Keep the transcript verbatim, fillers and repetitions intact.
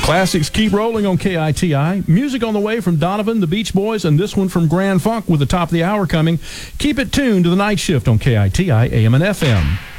classics keep rolling on K I T I. Music on the way from Donovan, the Beach Boys, and this one from Grand Funk with the top of the hour coming. Keep it tuned to the night shift on K I T I A M and F M.